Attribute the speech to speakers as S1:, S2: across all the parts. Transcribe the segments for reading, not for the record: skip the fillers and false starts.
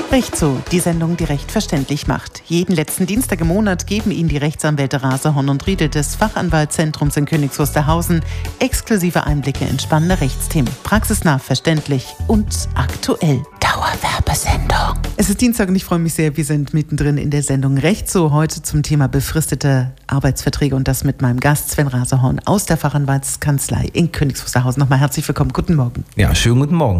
S1: Recht so, die Sendung, die Recht verständlich macht. Jeden letzten Dienstag im Monat geben Ihnen die Rechtsanwälte Rase, Horn und Riedel des Fachanwaltszentrums in Königs Wusterhausen exklusive Einblicke in spannende Rechtsthemen. Praxisnah, verständlich und aktuell. Dauerwerbesendung. Es ist Dienstag und ich freue mich sehr, wir sind mittendrin in der Sendung Recht so. Heute zum Thema befristete Arbeitsverträge und das mit meinem Gast Sven Rasehorn aus der Fachanwaltskanzlei in Königs Wusterhausen. Nochmal herzlich willkommen. Guten Morgen.
S2: Ja, schönen guten Morgen.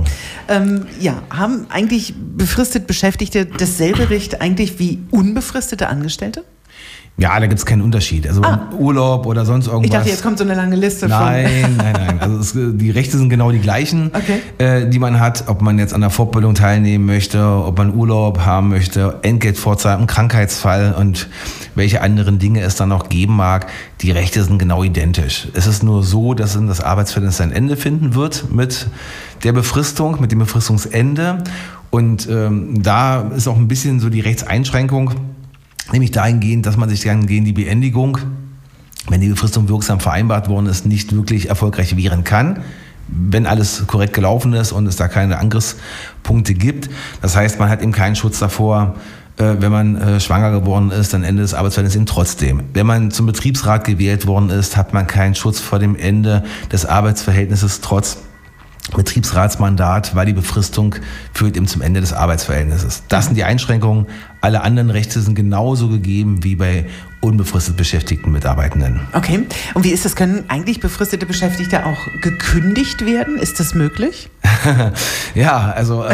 S1: Haben eigentlich befristet Beschäftigte dasselbe Recht eigentlich wie unbefristete Angestellte?
S2: Ja, da gibt es keinen Unterschied. Also Urlaub oder sonst irgendwas.
S1: Ich dachte, jetzt kommt so eine lange Liste von...
S2: Nein. Also die Rechte sind genau die gleichen,
S1: okay,
S2: die man hat, ob man jetzt an der Fortbildung teilnehmen möchte, ob man Urlaub haben möchte, Entgeltfortzahlung im Krankheitsfall und welche anderen Dinge es dann noch geben mag. Die Rechte sind genau identisch. Es ist nur so, dass das Arbeitsverhältnis ein Ende finden wird mit der Befristung, mit dem Befristungsende. Und da ist auch ein bisschen so die Rechtseinschränkung, nämlich dahingehend, dass man sich dann gegen die Beendigung, wenn die Befristung wirksam vereinbart worden ist, nicht wirklich erfolgreich wehren kann, wenn alles korrekt gelaufen ist und es da keine Angriffspunkte gibt. Das heißt, man hat eben keinen Schutz davor, wenn man schwanger geworden ist, dann endet das Arbeitsverhältnis eben trotzdem. Wenn man zum Betriebsrat gewählt worden ist, hat man keinen Schutz vor dem Ende des Arbeitsverhältnisses trotz Betriebsratsmandat, weil die Befristung führt eben zum Ende des Arbeitsverhältnisses. Das sind die Einschränkungen. Alle anderen Rechte sind genauso gegeben wie bei unbefristet beschäftigten Mitarbeitenden.
S1: Okay. Und wie ist das? Können eigentlich befristete Beschäftigte auch gekündigt werden? Ist das möglich?
S2: Ja, also...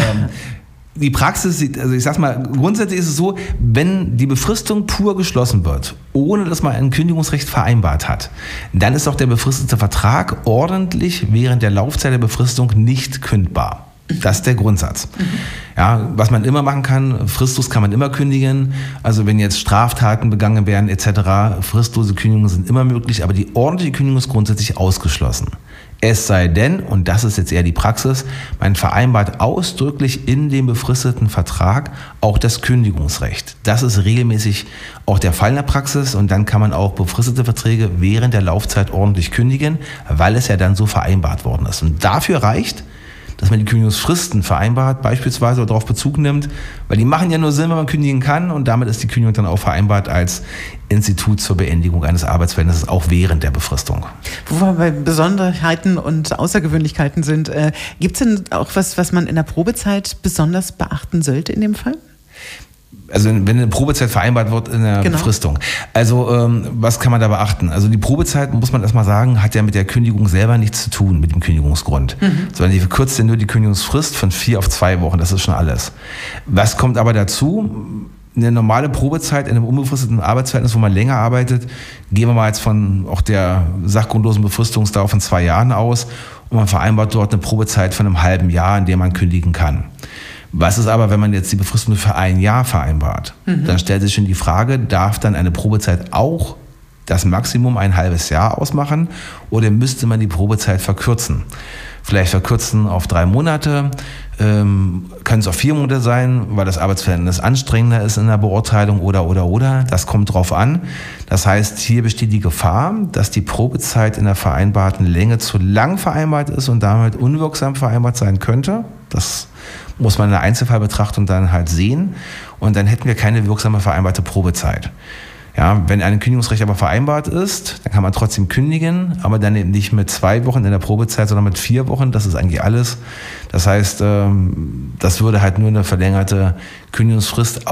S2: Die Praxis, also ich sag's mal, grundsätzlich ist es so, wenn die Befristung pur geschlossen wird, ohne dass man ein Kündigungsrecht vereinbart hat, dann ist auch der befristete Vertrag ordentlich während der Laufzeit der Befristung nicht kündbar. Das ist der Grundsatz. Ja, was man immer machen kann, fristlos kann man immer kündigen. Also wenn jetzt Straftaten begangen werden etc., fristlose Kündigungen sind immer möglich, aber die ordentliche Kündigung ist grundsätzlich ausgeschlossen. Es sei denn, und das ist jetzt eher die Praxis, man vereinbart ausdrücklich in dem befristeten Vertrag auch das Kündigungsrecht. Das ist regelmäßig auch der Fall in der Praxis und dann kann man auch befristete Verträge während der Laufzeit ordentlich kündigen, weil es ja dann so vereinbart worden ist. Und dafür reicht, dass man die Kündigungsfristen vereinbart, beispielsweise oder darauf Bezug nimmt, weil die machen ja nur Sinn, wenn man kündigen kann und damit ist die Kündigung dann auch vereinbart als Institut zur Beendigung eines Arbeitsverhältnisses, auch während der Befristung. Wo
S1: wir bei Besonderheiten und Außergewöhnlichkeiten sind, gibt es denn auch was man in der Probezeit besonders beachten sollte in dem Fall?
S2: Also wenn eine Probezeit vereinbart wird in der Befristung. Also was kann man da beachten? Also die Probezeit, muss man erstmal sagen, hat ja mit der Kündigung selber nichts zu tun, mit dem Kündigungsgrund. Sondern die verkürzt ja nur die Kündigungsfrist von 4 auf 2 Wochen, das ist schon alles. Was kommt aber dazu? Eine normale Probezeit in einem unbefristeten Arbeitsverhältnis, wo man länger arbeitet, gehen wir mal jetzt von auch der sachgrundlosen Befristungsdauer von 2 Jahren aus und man vereinbart dort eine Probezeit von einem halben Jahr, in der man kündigen kann. Was ist aber, wenn man jetzt die Befristung für 1 Jahr vereinbart? Dann stellt sich schon die Frage, darf dann eine Probezeit auch das Maximum ein halbes Jahr ausmachen oder müsste man die Probezeit verkürzen? Vielleicht verkürzen auf 3 Monate, können es auch 4 Monate sein, weil das Arbeitsverhältnis anstrengender ist in der Beurteilung oder. Das kommt drauf an. Das heißt, hier besteht die Gefahr, dass die Probezeit in der vereinbarten Länge zu lang vereinbart ist und damit unwirksam vereinbart sein könnte. Das muss man in der Einzelfallbetrachtung dann halt sehen und dann hätten wir keine wirksame vereinbarte Probezeit. Ja, wenn ein Kündigungsrecht aber vereinbart ist, dann kann man trotzdem kündigen, aber dann eben nicht mit 2 Wochen in der Probezeit, sondern mit 4 Wochen. Das ist eigentlich alles. Das heißt, das würde halt nur eine verlängerte Kündigungsfrist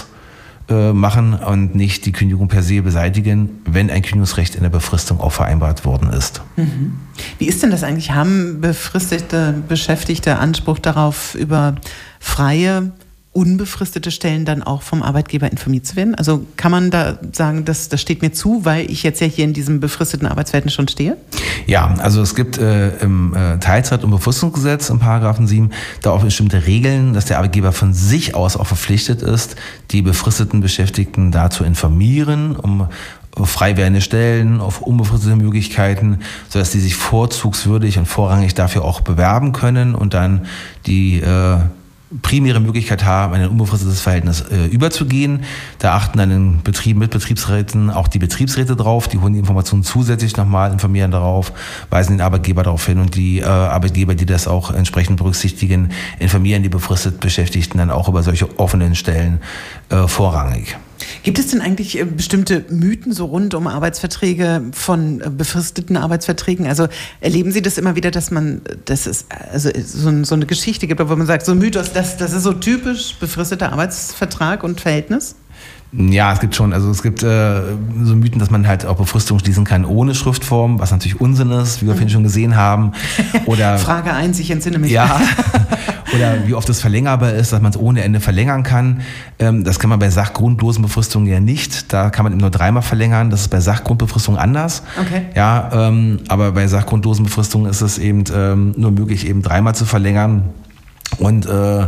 S2: ausmachen und nicht die Kündigung per se beseitigen, wenn ein Kündigungsrecht in der Befristung auch vereinbart worden ist.
S1: Wie ist denn das eigentlich? Haben befristete Beschäftigte Anspruch darauf, über freie, unbefristete Stellen dann auch vom Arbeitgeber informiert zu werden? Also kann man da sagen, das steht mir zu, weil ich jetzt ja hier in diesem befristeten Arbeitsverhältnis schon stehe?
S2: Ja, also es gibt im Teilzeit- und Befristungsgesetz im Paragraphen 7 da auch bestimmte Regeln, dass der Arbeitgeber von sich aus auch verpflichtet ist, die befristeten Beschäftigten da zu informieren, um frei werdende Stellen, auf unbefristete Möglichkeiten, sodass die sich vorzugswürdig und vorrangig dafür auch bewerben können und dann die primäre Möglichkeit haben, in ein unbefristetes Verhältnis überzugehen. Da achten dann in Betrieben mit Betriebsräten auch die Betriebsräte drauf, die holen die Informationen zusätzlich nochmal, informieren darauf, weisen den Arbeitgeber darauf hin und die Arbeitgeber, die das auch entsprechend berücksichtigen, informieren die befristet Beschäftigten dann auch über solche offenen Stellen vorrangig.
S1: Gibt es denn eigentlich bestimmte Mythen so rund um Arbeitsverträge von befristeten Arbeitsverträgen? Also erleben Sie das immer wieder, dass es also so eine Geschichte gibt, wo man sagt, so ein Mythos, das ist so typisch befristeter Arbeitsvertrag und Verhältnis?
S2: Ja, es gibt schon. Also es gibt so Mythen, dass man halt auch Befristung schließen kann ohne Schriftform, was natürlich Unsinn ist, wie wir vorhin schon gesehen haben. Oder
S1: Frage 1, ich entsinne mich.
S2: Ja. Oder wie oft es verlängerbar ist, dass man es ohne Ende verlängern kann. Das kann man bei sachgrundlosen Befristungen ja nicht. Da kann man eben nur 3-mal verlängern. Das ist bei Sachgrundbefristungen anders.
S1: Okay.
S2: Ja, aber bei sachgrundlosen Befristungen ist es eben nur möglich, eben 3-mal zu verlängern. Und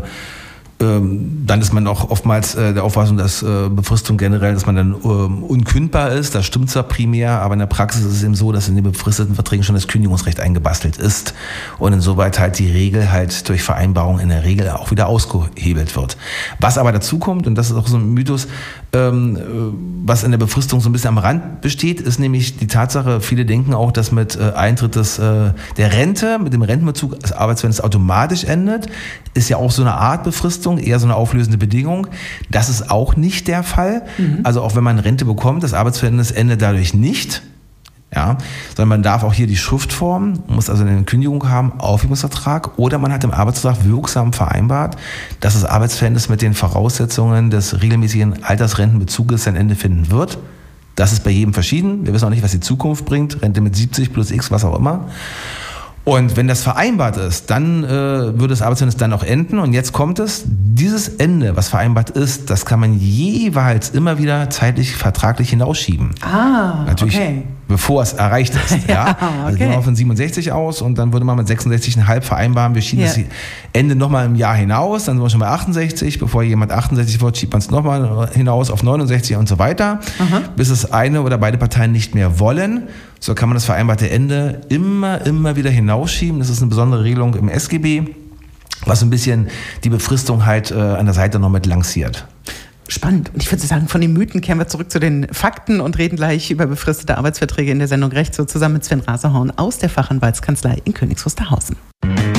S2: dann ist man auch oftmals der Auffassung, dass Befristung generell, dass man dann unkündbar ist. Das stimmt zwar primär, aber in der Praxis ist es eben so, dass in den befristeten Verträgen schon das Kündigungsrecht eingebastelt ist und insoweit halt die Regel halt durch Vereinbarung in der Regel auch wieder ausgehebelt wird. Was aber dazu kommt, und das ist auch so ein Mythos, was in der Befristung so ein bisschen am Rand besteht, ist nämlich die Tatsache, viele denken auch, dass mit Eintritt der Rente, mit dem Rentenbezug des Arbeitsverhältnisses automatisch endet. Ist ja auch so eine Art Befristung, eher so eine auflösende Bedingung. Das ist auch nicht der Fall. Also auch wenn man Rente bekommt, das Arbeitsverhältnis endet dadurch nicht. Ja, sondern man darf auch hier die Schriftform, muss also eine Kündigung haben, Aufhebungsvertrag, oder man hat im Arbeitsvertrag wirksam vereinbart, dass das Arbeitsverhältnis mit den Voraussetzungen des regelmäßigen Altersrentenbezuges sein Ende finden wird. Das ist bei jedem verschieden. Wir wissen auch nicht, was die Zukunft bringt. Rente mit 70 plus X, was auch immer. Und wenn das vereinbart ist, dann würde das Arbeitsverhältnis dann auch enden. Und jetzt kommt es, dieses Ende, was vereinbart ist, das kann man jeweils immer wieder zeitlich vertraglich hinausschieben. Natürlich, okay. Bevor es erreicht ist. Ja, also gehen wir von 67 aus und dann würde man mit 66,5 vereinbaren, wir schieben das Ende nochmal im Jahr hinaus, dann sind wir schon bei 68, bevor jemand 68 wird, schiebt man es nochmal hinaus auf 69 und so weiter, bis es eine oder beide Parteien nicht mehr wollen. So kann man das vereinbarte Ende immer wieder hinausschieben. Das ist eine besondere Regelung im SGB, was ein bisschen die Befristung halt an der Seite noch mit lanciert.
S1: Spannend. Und ich würde sagen, von den Mythen kehren wir zurück zu den Fakten und reden gleich über befristete Arbeitsverträge in der Sendung Recht, so zusammen mit Sven Rasehorn aus der Fachanwaltskanzlei in Königs Wusterhausen.